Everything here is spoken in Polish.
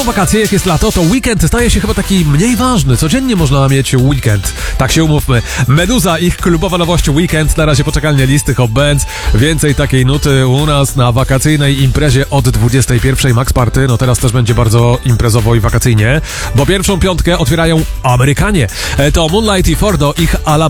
wakacje, jak jest lato, to weekend staje się chyba taki mniej ważny. Codziennie można mieć weekend. Tak się umówmy. Meduza, ich klubowa nowość Weekend, na razie poczekalnie listy Hot Bands. Więcej takiej nuty u nas na wakacyjnej imprezie od 21. Max Party. No teraz też będzie bardzo imprezowo i wakacyjnie, bo pierwszą piątkę otwierają Amerykanie. To Moonlight i Fordo, ich